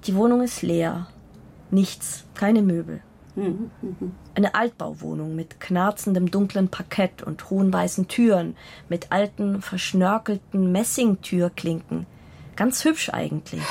Die Wohnung ist leer. Nichts, keine Möbel. Eine Altbauwohnung mit knarzendem dunklen Parkett und hohen weißen Türen, mit alten, verschnörkelten Messingtürklinken. Ganz hübsch eigentlich.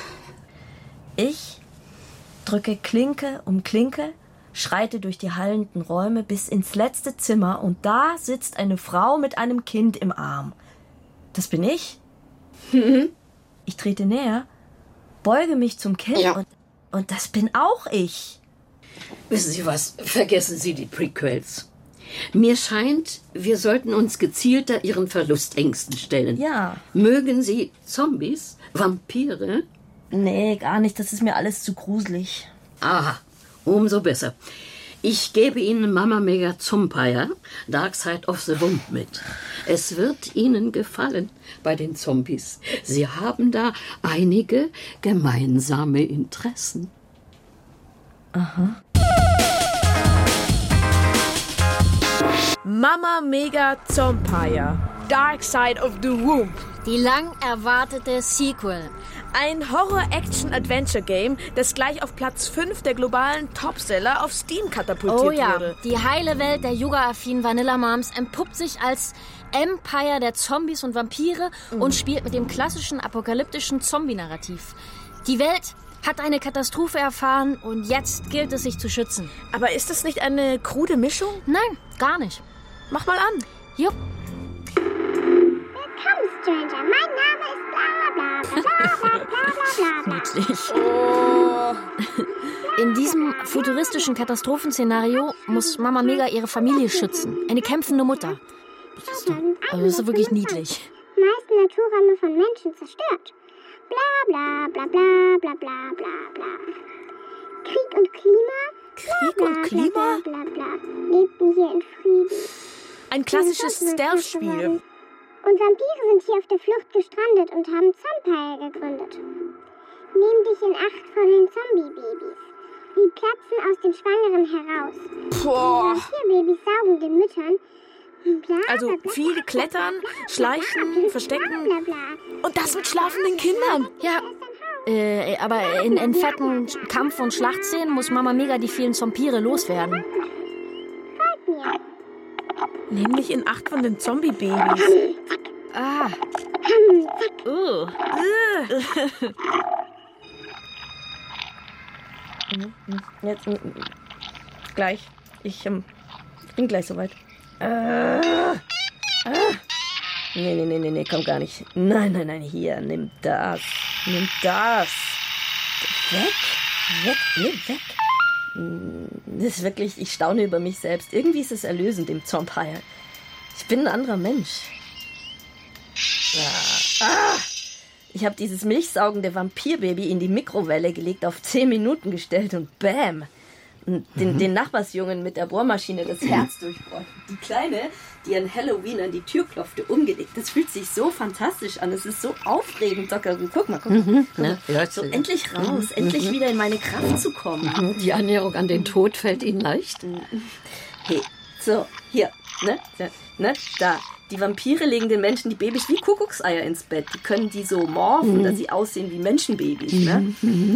Ich drücke Klinke um Klinke, schreite durch die hallenden Räume bis ins letzte Zimmer und da sitzt eine Frau mit einem Kind im Arm. Das bin ich. Ich trete näher, beuge mich zum Kind und das bin auch ich. Wissen Sie was? Vergessen Sie die Prequels. Mir scheint, wir sollten uns gezielter Ihren Verlustängsten stellen. Ja. Mögen Sie Zombies, Vampire? Nee, gar nicht. Das ist mir alles zu gruselig. Aha, umso besser. Ich gebe Ihnen Mama Mega Zompire, Dark Side of the Womb mit. Es wird Ihnen gefallen bei den Zombies. Sie haben da einige gemeinsame Interessen. Aha. Mama Mega Zompire, Dark Side of the Womb. Die lang erwartete Sequel. Ein Horror-Action-Adventure-Game, das gleich auf Platz 5 der globalen Topseller auf Steam katapultiert wurde. Die heile Welt der yoga-affinen Vanilla Moms entpuppt sich als Empire der Zombies und Vampire und spielt mit dem klassischen apokalyptischen Zombie-Narrativ. Die Welt hat eine Katastrophe erfahren und jetzt gilt es, sich zu schützen. Aber ist das nicht eine krude Mischung? Nein, gar nicht. Mach mal an. Jupp. Willkommen, Stranger. Mein Name ist bla bla bla bla bla bla bla. Niedlich. Oh. In diesem futuristischen Katastrophenszenario muss Mama Mega ihre Familie schützen. Eine kämpfende Mutter. Also das ist wirklich niedlich. Meisten Naturräume von Menschen zerstört. Bla bla bla bla bla bla bla bla. Krieg und Klima. Krieg und Klima? Bla bla bla. Lebten hier in Frieden. Ein klassisches Stealth-Spiel. Und Vampire sind hier auf der Flucht gestrandet und haben Zompire gegründet. Nimm dich in Acht vor den Zombie-Babys. Die platzen aus den Schwangeren heraus. Boah. Die Vampirbabys saugen den Müttern. Bla, Also bla, bla, viel bla, klettern, bla, schleichen, bla, verstecken. bla, bla. Und das mit schlafenden Kindern. Ja, aber in fetten Kampf- und Schlachtszenen muss Mama Mega die vielen Zompire loswerden. Folgt mir. Nämlich in Acht von den Zombie-Babys. Ah, Jetzt, gleich. Ich bin gleich soweit. Nee, komm gar nicht. Nein, hier, nimm das. Nimm das. Weg. Das ist wirklich, ich staune über mich selbst. Irgendwie ist es erlösend, dem Zompire. Ich bin ein anderer Mensch. Ich habe dieses milchsaugende Vampirbaby in die Mikrowelle gelegt, auf 10 Minuten gestellt und bam! Den Nachbarsjungen mit der Bohrmaschine das Herz durchbohrt. Die Kleine, die an Halloween an die Tür klopfte, umgelegt. Das fühlt sich so fantastisch an. Es ist so aufregend, Docker. Guck mal. So, endlich raus, endlich wieder in meine Kraft zu kommen. Die Annäherung an den Tod fällt Ihnen leicht? Hey, so, hier, ne, da. Die Vampire legen den Menschen die Babys wie Kuckuckseier ins Bett. Die können die so morphen, dass sie aussehen wie Menschenbabys, ne?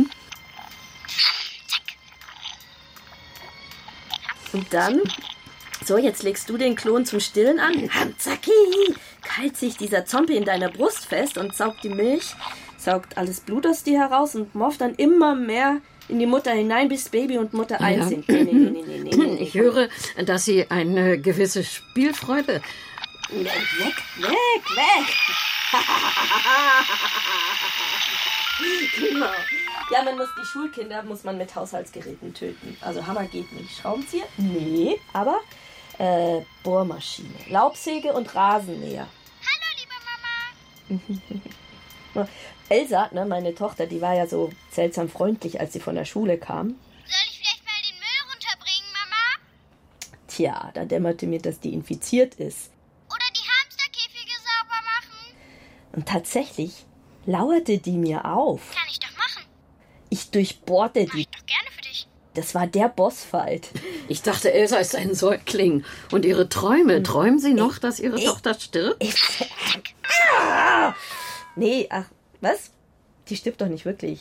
Und dann, so, jetzt legst du den Klon zum Stillen an. Hamzaki! Keilt sich dieser Zombie in deiner Brust fest und saugt die Milch, saugt alles Blut aus dir heraus und morpht dann immer mehr in die Mutter hinein, bis Baby und Mutter eins sind. Nee. Ich höre, dass Sie eine gewisse Spielfreude... Weg! Genau. Ja, die Schulkinder muss man mit Haushaltsgeräten töten. Also Hammer geht nicht. Schraubenzieher? Nee. Aber Bohrmaschine, Laubsäge und Rasenmäher. Hallo, liebe Mama. Elsa, ne, meine Tochter, die war ja so seltsam freundlich, als sie von der Schule kam. Soll ich vielleicht mal den Müll runterbringen, Mama? Tja, da dämmerte mir, dass die infiziert ist. Oder die Hamsterkäfige sauber machen? Und tatsächlich lauerte die mir auf. Kann ich doch machen. Ich durchbohrte Mach die. ich doch gerne für dich. Das war der Bossfight. Ich dachte, Elsa ist ein Säugling. Und Ihre Träume, träumen Sie noch, dass Ihre Tochter stirbt? Nee, ach, was? Die stirbt doch nicht wirklich.